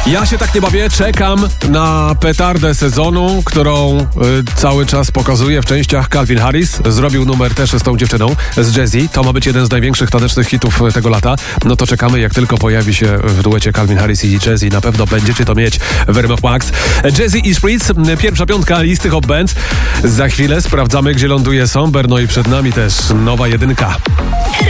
Ja się tak nie bawię, czekam na petardę sezonu, którą cały czas pokazuje w częściach Calvin Harris. Zrobił numer też z tą dziewczyną, z Jazzy. To ma być jeden z największych tanecznych hitów tego lata. No to czekamy, jak tylko pojawi się w duecie Calvin Harris i Jazzy. Na pewno będziecie to mieć w RMF Max. Jazzy i Spritz, pierwsza piątka listy Hot Band. Za chwilę sprawdzamy, gdzie ląduje Somber, no i przed nami też nowa jedynka.